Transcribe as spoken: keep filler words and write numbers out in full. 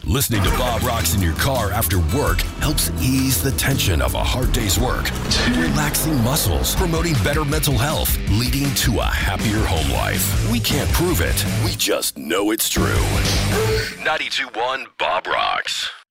Listening to Bob Rocks in your car after work helps ease the tension of a hard day's work. Relaxing muscles, promoting better mental health, leading to a happier home life. We can't prove it. We just know it's true. ninety-two point one Bob Rocks.